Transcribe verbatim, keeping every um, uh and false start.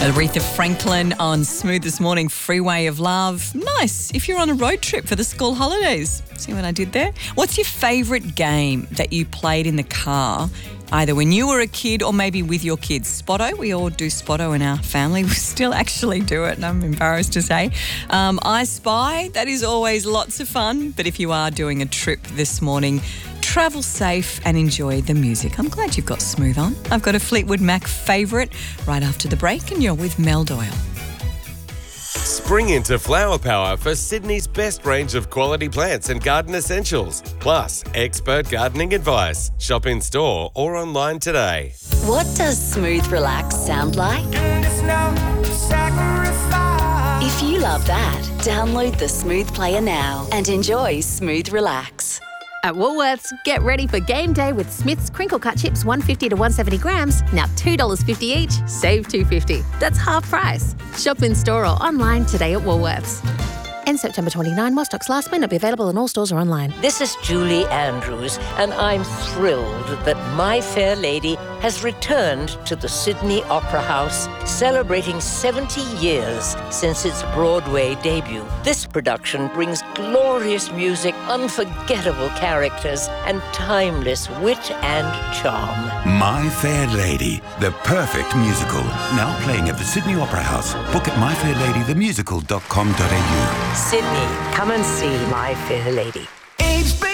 Aretha Franklin on Smooth this morning, Freeway of Love. Nice if you're on a road trip for the school holidays. See what I did there? What's your favourite game that you played in the car, either when you were a kid or maybe with your kids? Spotto, we all do Spotto in our family. We still actually do it, and I'm embarrassed to say. Um, I Spy, that is always lots of fun. But if you are doing a trip this morning, travel safe and enjoy the music. I'm glad you've got Smooth on. I've got a Fleetwood Mac favourite right after the break, and you're with Mel Doyle. Spring into Flower Power for Sydney's best range of quality plants and garden essentials, plus expert gardening advice. Shop in store or online today. What does Smooth Relax sound like? If you love that, download the Smooth Player now and enjoy Smooth Relax. At Woolworths, get ready for game day with Smith's crinkle cut chips one fifty to one seventy grams, now two dollars fifty each, save two fifty. That's half price. Shop in store or online today at Woolworths. End September twenty-ninth, while stocks last, may not be available in all stores or online. This is Julie Andrews, and I'm thrilled that My Fair Lady has returned to the Sydney Opera House, celebrating seventy years since its Broadway debut. This production brings glorious music, unforgettable characters, and timeless wit and charm. My Fair Lady, the perfect musical. Now playing at the Sydney Opera House. Book at my fair lady the musical dot com dot a u. Sydney, come and see My Fair Lady.